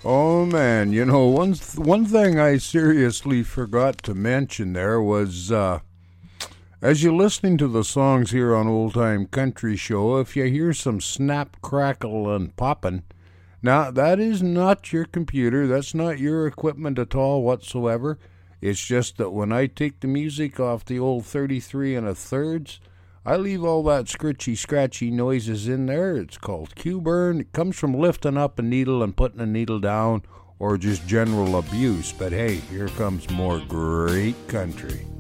Oh man, one thing I seriously forgot to mention there was as you're listening to the songs here on Old Time Country Show, if you hear some snap, crackle, and popping, now that is not your computer, that's not your equipment at all whatsoever. It's just that when I take the music off the old 33 and a thirds, I leave all that scritchy, scratchy noises in there. It's called Q-burn. It comes from lifting up a needle and putting a needle down, or just general abuse. But hey, here comes more great country.